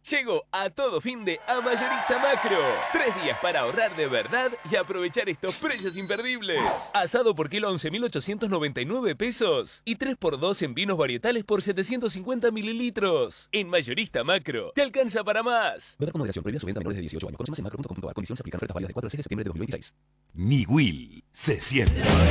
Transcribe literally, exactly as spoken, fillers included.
Llegó a todo fin de a Mayorista Macro. Tres días para ahorrar de verdad y aprovechar estos precios imperdibles. Asado por kilo once mil ochocientos noventa y nueve pesos. Y tres por dos en vinos varietales por setecientos cincuenta mililitros. En Mayorista Macro, te alcanza para más. Beber con moderación, prohibida su venta a menores de dieciocho años. Conoce más en macro punto com punto a. Condiciones aplican. Ofertas válidas del cuatro al seis de septiembre de dos mil veintiséis. Ni Will se siente.